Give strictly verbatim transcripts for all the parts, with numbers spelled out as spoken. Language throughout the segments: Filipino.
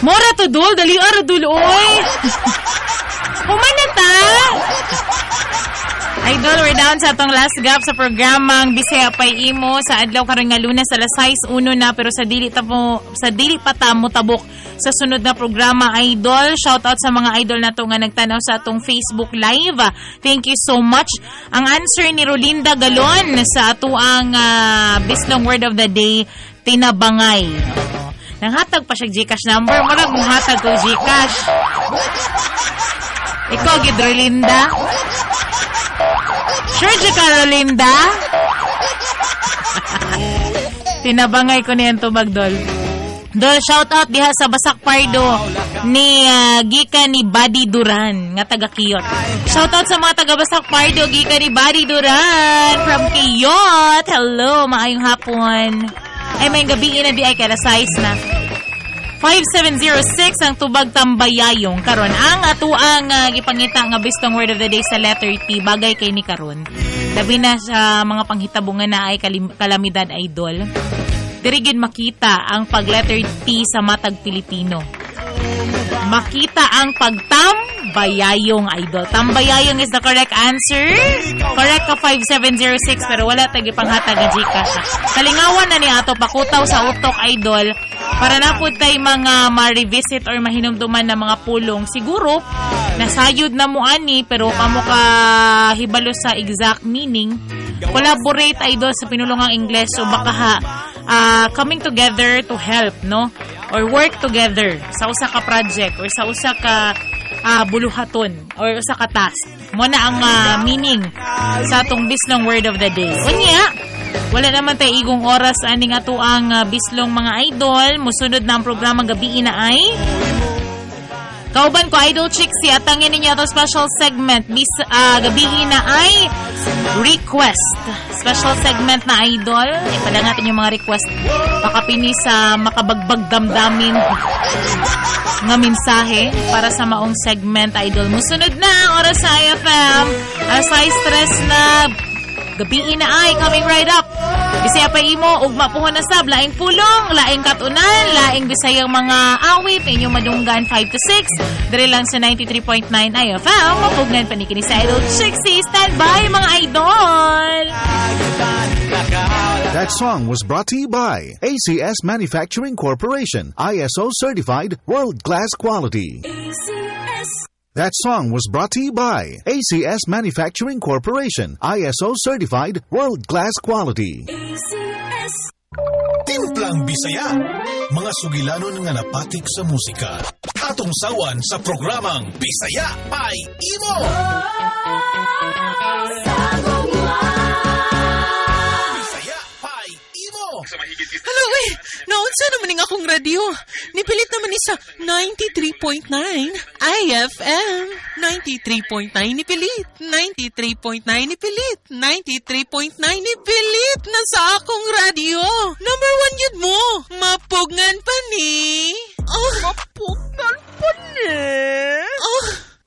Mora to dul, dali ara dul, oy. Humanata. Idol, we're down sa atong last gap sa programang Bisaya Pay Imo sa adlaw karon nga Lunes alas sais uno na pero sa dili ta po, sa dili pa ta mo tabok sa sunod na programa. Idol, shout out sa mga idol nato nga nagtanaw sa atong Facebook Live. Thank you so much. Ang answer ni Rolinda Galon sa atuang uh, Bislong Word of the Day, tinabangay. Uh, nanghatag pa siya Gcash number, murag mo hatag ko Gcash. Ikaw gid Rolinda. Sure di ka, Rolinda? Tinabangay ko niyan tubag, Dol. Dol, shout out diha sa Basak Pardo ni uh, Gika ni Buddy Duran nga taga Kiyot. Shout out sa mga taga Basak Pardo, Gika ni Buddy Duran from Kiyot. Hello, maayong hapon. Ay, may gabi na di ay kaya size na. five seven zero six ang tubag tambayayong karon ang atuang uh, gipangita nga Bistong Word of the Day sa letter T bagay kay ni karon labi na sa mga panghitabungan na ay kalim- kalamidad idol diri gid makita ang pag letter T sa matag Pilipino, makita ang pagtambayayong idol. Tambayayong is the correct answer. Correct ka five seven zero six pero wala tagi panghatag nga Gcash. Kalingawan na ni ato pakutaw sa utok idol. Para na po tayo mga ma-revisit or mahinumduman na mga pulong. Siguro, nasayod na mo ani, pero kamo ka hibalo sa exact meaning. Collaborate idol sa pinulungang Ingles. So baka ha, uh, coming together to help, no? Or work together sa usa ka project or sa usa ka uh, buluhaton or usa ka task. Mo na ang uh, meaning sa atong Bislong Word of the Day. Unya, wala naman tayo igong oras aning ato ang uh, bislong mga idol. Musunod na ang programang gabi na ay kauban ko Idol Chick si atangin ninyo ato special segment bis uh, gabi na ay request. Special segment na idol. Ipada natin yung mga request. Pakapini sa makabagbag damdamin nga mensahe para sa maong segment idol. Musunod na ang oras sa I F M. Asay stress na gabi na ay coming right up. Bisaya pa imo ug mapuhon na sab laing pulong, laing katunan, laing bisayang mga awit inyong madunggan five to six. Dire lang sa ninety-three point nine I F M. Mapugnan pa ni kini sa Idol Chixie. Stand by mga idol. That song was brought to you by A C S Manufacturing Corporation, I S O certified, world-class quality. A C S. That song was brought to you by A C S Manufacturing Corporation, I S O certified, world-class quality. A C S. Timplang Bisaya, mga sugilanon nga napatik sa musika. Atong sawan sa programang Bisaya Pay Imo. Bisaya Pay Imo. Hello, eh. Naunsa naman ng akong radio. Nipilit naman ni sa ninety-three point nine I F M. ninety-three point nine nipilit. ninety-three point nine nipilit. ninety-three point nine nipilit na sa akong radio. Number one yun mo. Mapugngan pa ni. Oh. Mapugngan pa ni. Oh.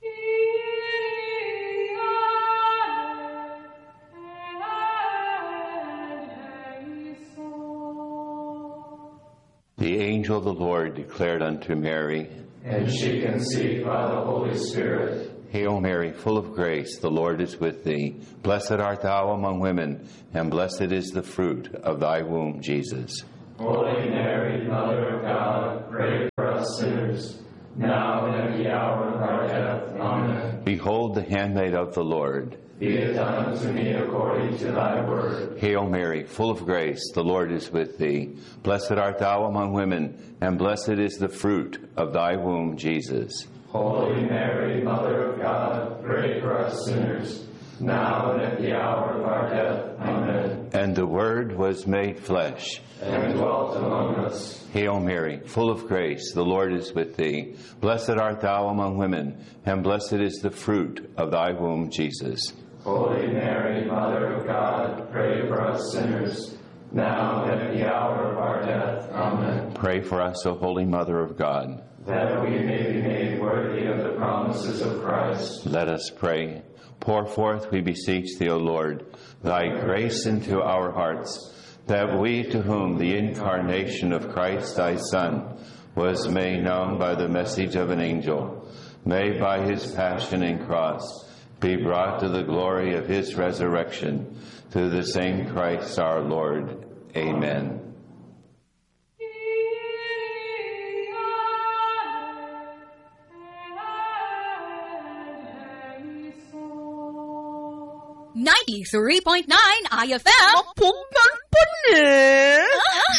The angel of the Lord declared unto Mary, and she conceived by the Holy Spirit. Hail Mary, full of grace, the Lord is with thee. Blessed art thou among women, and blessed is the fruit of thy womb, Jesus. Holy Mary, Mother of God, pray for us sinners, now and at the hour of our death. Amen. Behold the handmaid of the Lord. Be it done unto me according to thy word. Hail Mary, full of grace, the Lord is with thee. Blessed art thou among women, and blessed is the fruit of thy womb, Jesus. Holy Mary, Mother of God, pray for us sinners, now and at the hour of our death. Amen. And the Word was made flesh, and dwelt among us. Hail Mary, full of grace, the Lord is with thee. Blessed art thou among women, and blessed is the fruit of thy womb, Jesus. Holy Mary, Mother of God, pray for us sinners, now and at the hour of our death. Amen. Pray for us, O Holy Mother of God, that we may be made worthy of the promises of Christ. Let us pray. Pour forth, we beseech thee, O Lord, thy grace into our hearts, that we, to whom the incarnation of Christ thy Son was made known by the message of an angel, may by his passion and cross be brought to the glory of his resurrection, through the same Christ our Lord. Amen. ninety-three point nine I F M. Mapunggan pa niya.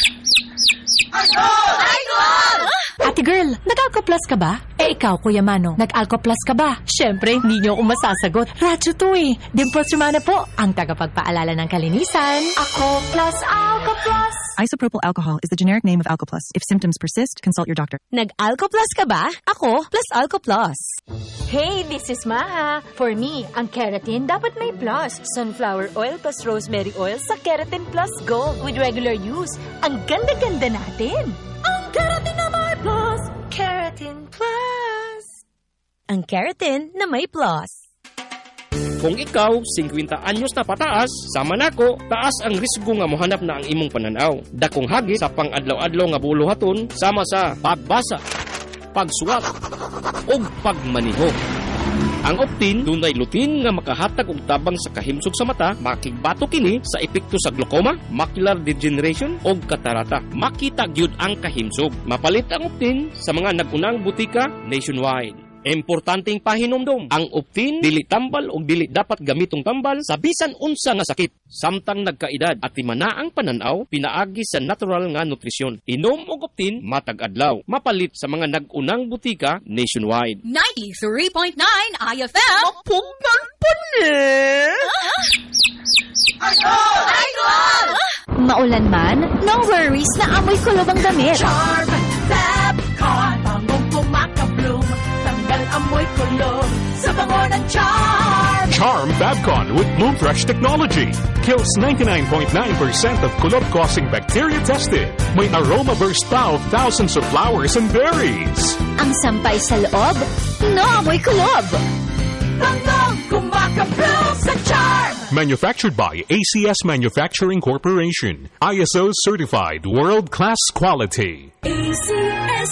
Ate girl, nag-Alco Plus ka ba? Eh ikaw, Kuya Mano, nag-Alco Plus ka ba? Siyempre, hindi niyo ako masasagot. Radyo to eh. Dimples Romana po, ang tagapagpaalala ng kalinisan. Ako plus Alco Plus. Isopropyl alcohol is the generic name of Alco Plus. If symptoms persist, consult your doctor. Nag-Alco Plus ka ba? Ako plus Alco Plus. Hey, this is Maha. For me, ang keratin dapat may plus. Sunflower oil plus rosemary oil sa Keratin Plus Gold with regular use. Ang ganda-ganda natin. Ang keratin na may plus. Keratin Plus. Ang keratin na may plus. Kung ikaw, fifty anyos na pataas, sama nako, taas ang risgo nga mohanap na ang imong pananaw. Dakong hagit sa pang-adlaw-adlaw nga buluhaton, sama sa pagbasa, pagsuwat, o pagmaniho. Ang Optin, dunay lutin nga makahatag og tabang sa kahimsog sa mata, makigbato kini sa epekto sa glaucoma, macular degeneration o katarata. Makita gyud ang kahimsog. Mapalit ang Optin sa mga nagunang butika nationwide. Importanteng pahinomdom, ang Optin dili tambal o dili dapat gamitong tambal sa bisan unsa nga sakit. Samtang nagkaedad at timana ang pananaw, pinaagi sa natural nga nutrisyon. Inom og Optin matag adlaw. Mapalit sa mga nagunang butika nationwide. ninety-three point nine I F M. Mapunggan pa niya. Maulan man, no worries na amoy kulob ang damit. Charm, Fabcon, bangong pumakabloom. Tanggal amoy kulob sa bango ng Charm. Charm Fabcon with Bloom Fresh technology kills ninety-nine point nine percent of kulob-causing bacteria tested. May aroma burst pa of thousands of flowers and berries. Ang sampay sa loob, no amoy kulob. Bangong kumakabloom sa Charm. Manufactured by A C S Manufacturing Corporation. I S O certified world-class quality. A C S.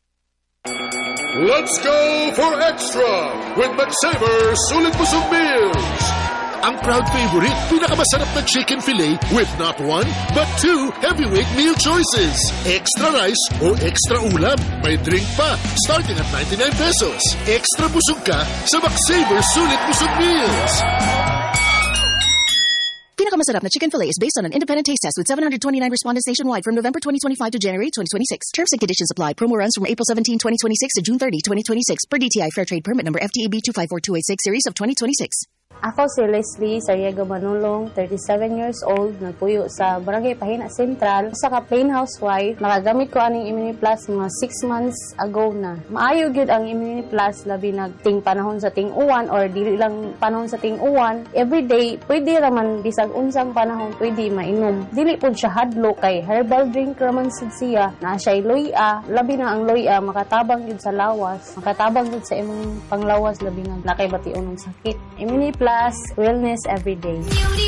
Let's go for extra with McSaver Sulit Busog Meals. Ang proud favorite, pinakamasarap na chicken fillet with not one, but two heavyweight meal choices. Extra rice o extra ulam. May drink pa, starting at ninety-nine pesos. Extra busog ka sa McSaver Sulit Busog Meals. Pinakamasarap na chicken fillet is based on an independent taste test with seven hundred twenty-nine respondents nationwide from November twenty twenty-five to January twenty twenty-six. Terms and conditions apply. Promo runs from April seventeenth, twenty twenty-six to June thirtieth, twenty twenty-six per D T I Fair Trade Permit number F T E B two five four two eight six series of twenty twenty-six. Ako si Leslie Sariego Manulong, thirty-seven years old, nagpuyo sa Barangay Pahina Central. Sa ka plain housewife, nakagamit ko aning Immunity Plus mga six months ago na. Maayo gyud ang Immunity Plus labi nagting panahon sa ting uwan or dili lang panahon sa ting uwan. Every day, pwede raman bisag unsang panahon pwede mainom. Dili pud siya hadlo kay herbal drink raman sad siya. Na siya loya, labi na ang loya makatabang gyud sa lawas, makatabang gyud sa imong panglawas labi na nakay bation ng sakit. Immunity Plus, wellness every day.